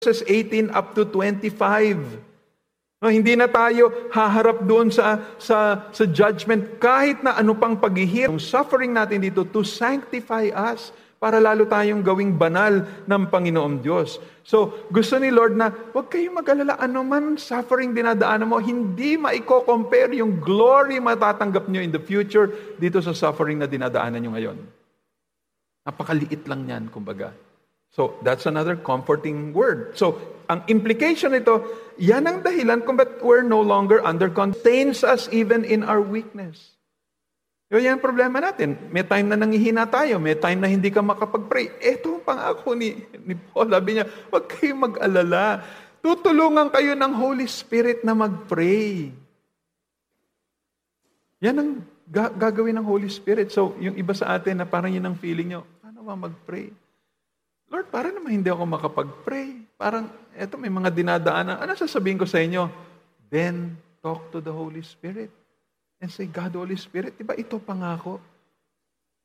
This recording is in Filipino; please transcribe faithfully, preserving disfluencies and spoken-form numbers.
verses eighteen up to twenty-five. No, hindi na tayo haharap doon sa, sa, sa judgment kahit na ano pang paghihirap. Yung suffering natin dito to sanctify us para lalo tayong gawing banal ng Panginoong Diyos. So, gusto ni Lord na huwag kayong mag-alala, ano man suffering dinadaanan mo, hindi maiko-compare yung glory matatanggap nyo in the future dito sa suffering na dinadaanan nyo ngayon. Napakaliit lang yan, kumbaga. So, that's another comforting word. So, ang implication nito, yan ang dahilan kung ba't we're no longer under contains us even in our weakness. So, yan ang problema natin. May time na nangihina tayo, may time na hindi ka makapag-pray. Ito ang pangako ni, ni Paul. Sabi niya, huwag kayong mag-alala. Tutulungan kayo ng Holy Spirit na mag-pray. Yan ang ga- gagawin ng Holy Spirit. So, yung iba sa atin na parang yun ang feeling nyo, paano ba mag-pray? Lord, parang naman hindi ako makapag-pray. Parang, eto may mga dinadaanan. Ano sasabihin ko sa inyo? Then, talk to the Holy Spirit. And say, God, Holy Spirit, diba ito pangako?